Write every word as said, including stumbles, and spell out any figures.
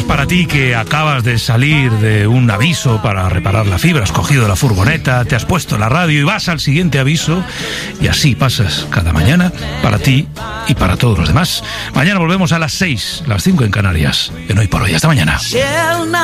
Para ti que acabas de salir de un aviso para reparar la fibra, has cogido la furgoneta, te has puesto la radio y vas al siguiente aviso, y así pasas cada mañana para ti y para todos los demás. Mañana volvemos a las seis, las cinco en Canarias, en Hoy por Hoy. Hasta mañana.